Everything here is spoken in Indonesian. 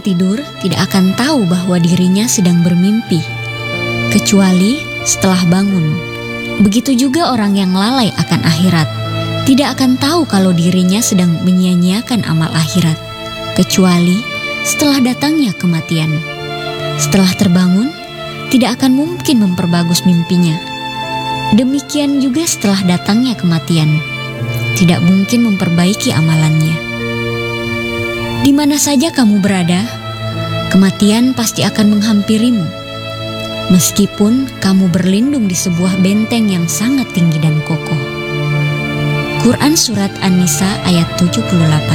sedang tidur tidak akan tahu bahwa dirinya sedang bermimpi, kecuali setelah bangun. Begitu juga orang yang lalai akan akhirat, tidak akan tahu kalau dirinya sedang menyia-nyiakan amal akhirat, kecuali setelah datangnya kematian. Setelah terbangun, tidak akan mungkin memperbagus mimpinya. Demikian juga setelah datangnya kematian, tidak mungkin memperbaiki amalannya. Di mana saja kamu berada, kematian pasti akan menghampirimu. Meskipun kamu berlindung di sebuah benteng yang sangat tinggi dan kokoh. Quran Surat An-Nisa ayat 78.